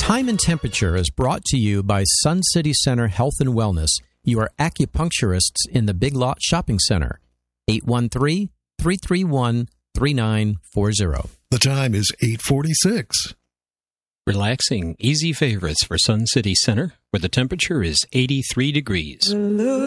Time and Temperature is brought to you by Sun City Center Health and Wellness, your acupuncturists in the Big Lot Shopping Center. 813-331-3940. The time is 8:46. Relaxing, easy favorites for Sun City Center, where the temperature is 83 degrees.